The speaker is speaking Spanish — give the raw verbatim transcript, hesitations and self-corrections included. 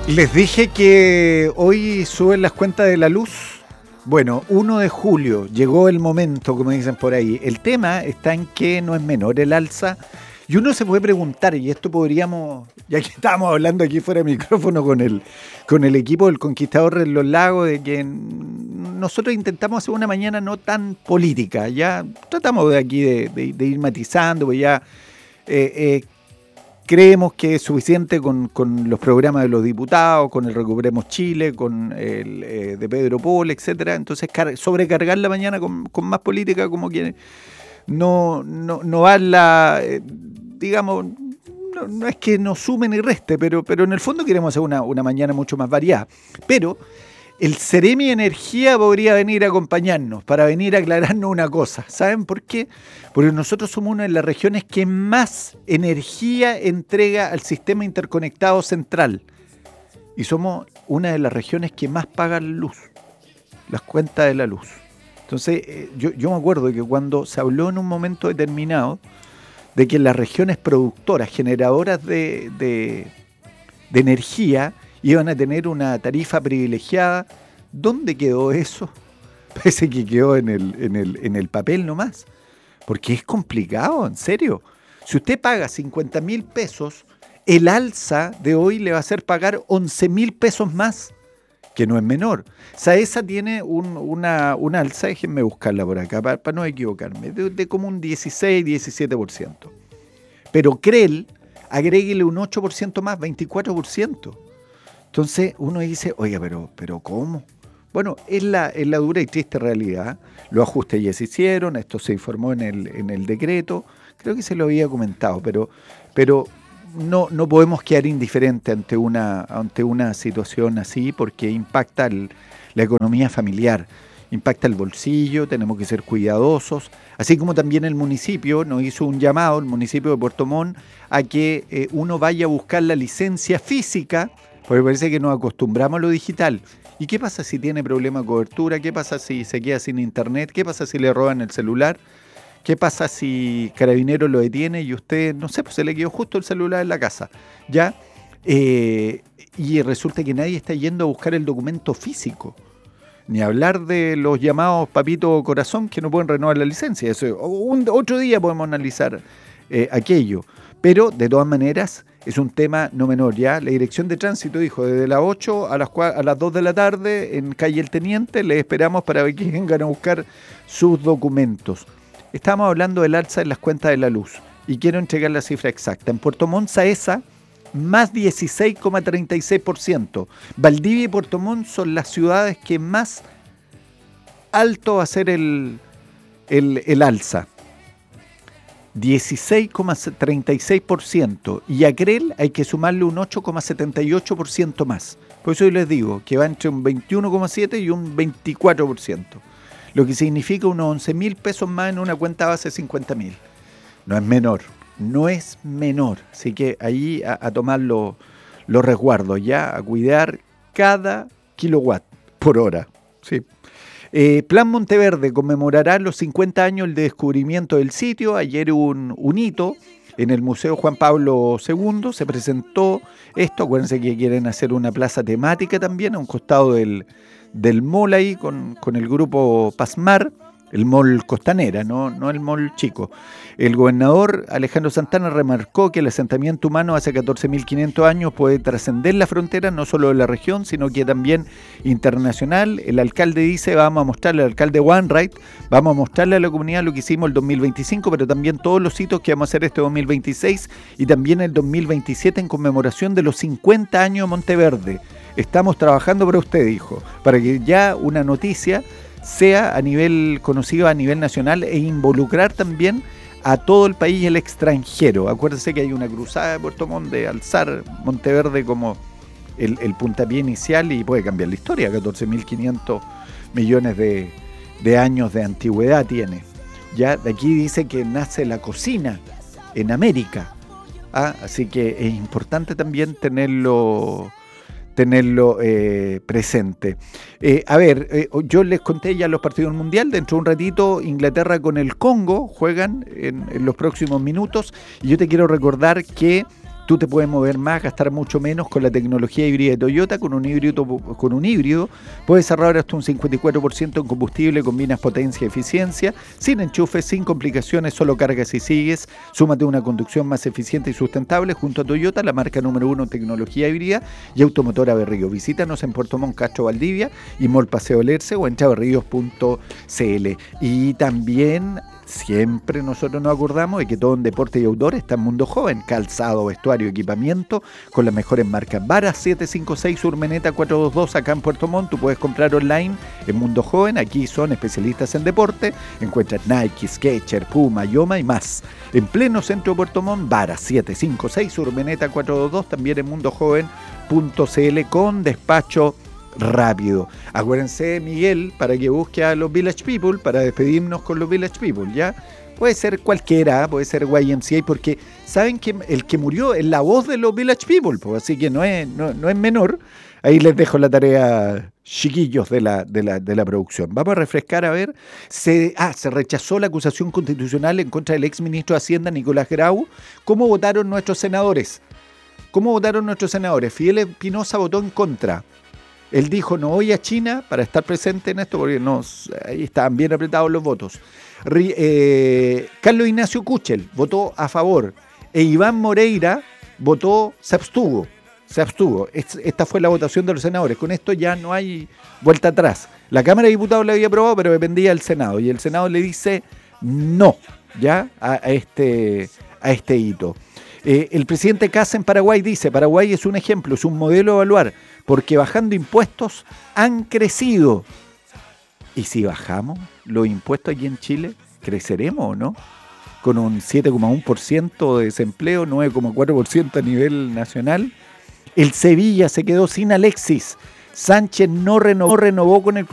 Les dije que hoy suben las cuentas de la luz. Bueno, uno de julio, llegó el momento, como dicen por ahí. El tema está en que no es menor el alza. Y uno se puede preguntar, y esto podríamos, ya que estábamos hablando aquí fuera de micrófono con el, con el equipo del Conquistador de los Lagos, de que nosotros intentamos hacer una mañana no tan política. Ya tratamos de aquí de, de, de ir matizando, pues ya eh, eh, creemos que es suficiente con, con los programas de los diputados, con el Recuperemos Chile, con el eh, de Pedro Pol, etcétera. Entonces car- sobrecargar la mañana con, con más política como que no, no, no va la, eh, digamos, no, no es que nos sume ni reste, pero, pero en el fondo queremos hacer una, una mañana mucho más variada. Pero el Ceremi Energía podría venir a acompañarnos para venir a aclararnos una cosa. ¿Saben por qué? Porque nosotros somos una de las regiones que más energía entrega al sistema interconectado central. Y somos una de las regiones que más pagan luz, las cuentas de la luz. Entonces, eh, yo, yo me acuerdo de que cuando se habló en un momento determinado de que las regiones productoras, generadoras de, de, de energía, iban a tener una tarifa privilegiada, ¿dónde quedó eso? Parece que quedó en el, en el, en el papel nomás. Porque es complicado, en serio. Si usted paga cincuenta mil pesos, el alza de hoy le va a hacer pagar once mil pesos más, que no es menor. Saesa tiene un, una, una alza, déjenme buscarla por acá, para, para no equivocarme, de, de como un dieciséis, diecisiete por ciento. Pero Crel, agréguele un ocho por ciento más, veinticuatro por ciento. Entonces uno dice, oiga, pero, pero ¿cómo? Bueno, es la, es la dura y triste realidad. Los ajustes ya se hicieron, esto se informó en el, en el decreto, creo que se lo había comentado, pero, pero no, no podemos quedar indiferentes ante una, ante una situación así porque impacta el, la economía familiar, impacta el bolsillo, tenemos que ser cuidadosos, así como también el municipio nos hizo un llamado, el municipio de Puerto Montt, a que eh, uno vaya a buscar la licencia física, porque parece que nos acostumbramos a lo digital. ¿Y qué pasa si tiene problema de cobertura? ¿Qué pasa si se queda sin internet? ¿Qué pasa si le roban el celular? ¿Qué pasa si Carabineros lo detiene y usted, no sé, pues se le quedó justo el celular en la casa? ¿Ya? Eh, y resulta que nadie está yendo a buscar el documento físico. Ni hablar de los llamados papito corazón que no pueden renovar la licencia. Eso, un, otro día podemos analizar eh, aquello. Pero, de todas maneras, es un tema no menor, ¿ya? La Dirección de Tránsito dijo, desde las ocho a las, a las dos de la tarde en calle El Teniente, les esperamos para que vengan a buscar sus documentos. Estamos hablando del alza en las cuentas de la luz y quiero entregar la cifra exacta. En Puerto Montt, Saesa, más dieciséis coma treinta y seis por ciento. Valdivia y Puerto Montt son las ciudades que más alto va a ser el, el, el alza. dieciséis coma treinta y seis por ciento y a Crel hay que sumarle un ocho coma setenta y ocho por ciento más. Por eso yo les digo que va entre un veintiuno coma siete por ciento y un veinticuatro por ciento, lo que significa unos once mil pesos más en una cuenta base de cincuenta mil. No es menor, no es menor. Así que ahí a, a tomar los lo resguardos, ya, a cuidar cada kilowatt por hora. Sí. Eh, Plan Monteverde conmemorará los cincuenta años del descubrimiento del sitio. Ayer un, un hito en el Museo Juan Pablo segundo. Se presentó esto. Acuérdense que quieren hacer una plaza temática también a un costado del, del mall ahí con, con el grupo Pasmar. El mall Costanera, no, no el mall chico. El gobernador Alejandro Santana remarcó que el asentamiento humano hace catorce mil quinientos años puede trascender la frontera, no solo de la región, sino que también internacional. El alcalde dice, vamos a mostrarle, el alcalde Wainwright, vamos a mostrarle a la comunidad lo que hicimos el dos mil veinticinco, pero también todos los hitos que vamos a hacer este dos mil veintiséis y también el dos mil veintisiete en conmemoración de los cincuenta años de Monteverde. Estamos trabajando para usted, dijo, para que ya una noticia sea a nivel conocido a nivel nacional e involucrar también a todo el país y el extranjero. Acuérdense que hay una cruzada de Puerto Montt de alzar Monteverde como el, el puntapié inicial y puede cambiar la historia. catorce mil quinientos millones de, de años de antigüedad tiene. Ya de aquí dice que nace la cocina en América. ¿Ah? Así que es importante también tenerlo tenerlo eh, presente. Eh, a ver, eh, yo les conté ya los partidos del Mundial. Dentro de un ratito Inglaterra con el Congo juegan en, en los próximos minutos y yo te quiero recordar que tú te puedes mover más, gastar mucho menos con la tecnología híbrida de Toyota. Con un híbrido, con un híbrido puedes ahorrar hasta un cincuenta y cuatro por ciento en combustible, combinas potencia y eficiencia, sin enchufes, sin complicaciones, solo cargas y sigues. Súmate a una conducción más eficiente y sustentable junto a Toyota, la marca número uno en tecnología híbrida y automotora Berrío. Visítanos en Puerto Montt, Castro, Valdivia y Mall Paseo Lerce o en chaberríos punto c l. Y también siempre nosotros nos acordamos de que todo en deporte y outdoor está en Mundo Joven: calzado, vestuario, equipamiento con las mejores marcas. Vara siete cinco seis Urmeneta cuatrocientos veintidós acá en Puerto Montt. Tú puedes comprar online en Mundo Joven. Aquí son especialistas en deporte. Encuentras Nike, Skechers, Puma, Yoma y más. En pleno centro de Puerto Montt, Vara siete cinco seis Urmeneta cuatrocientos veintidós, también en mundo joven punto c l con despacho rápido. Acuérdense, Miguel, para que busque a los Village People, para despedirnos con los Village People, ¿ya? Puede ser cualquiera, puede ser Y M C A, porque saben que el que murió es la voz de los Village People, pues, así que no es, no, no es menor. Ahí les dejo la tarea, chiquillos de la, de la, de la producción. Vamos a refrescar, a ver. Se, ah, se rechazó la acusación constitucional en contra del exministro de Hacienda, Nicolás Grau. ¿Cómo votaron nuestros senadores? ¿Cómo votaron nuestros senadores? Fidel Espinosa votó en contra. Él dijo, no voy a China para estar presente en esto, porque no, ahí estaban bien apretados los votos. Eh, Carlos Ignacio Kuchel votó a favor. E Iván Moreira votó, se abstuvo. Se abstuvo. Esta fue la votación de los senadores. Con esto ya no hay vuelta atrás. La Cámara de Diputados la había aprobado, pero dependía del Senado. Y el Senado le dice no, ya, a, a, este, a este hito. Eh, el presidente Kast en Paraguay dice, Paraguay es un ejemplo, es un modelo a evaluar, porque bajando impuestos han crecido. ¿Y si bajamos los impuestos aquí en Chile, creceremos o no? Con un siete coma uno por ciento de desempleo, nueve coma cuatro por ciento a nivel nacional. El Sevilla se quedó sin Alexis. Sánchez no renovó, renovó con el